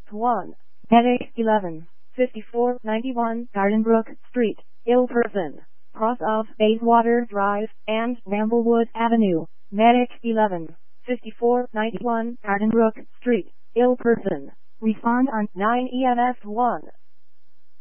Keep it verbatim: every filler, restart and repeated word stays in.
one. Medic eleven fifty-four ninety-one Gardenbrook Street, Ilperson, cross of Bayswater Drive and Bramblewood Avenue. Medic eleven fifty-four ninety-one Gardenbrook Street, Ilperson. Respond on nine E M S one.